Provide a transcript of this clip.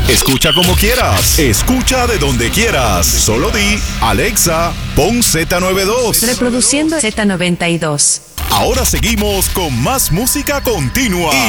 Escucha como quieras. Escucha de donde quieras. Solo di, Alexa, pon Z92. Reproduciendo Z92. Ahora seguimos con más música continua.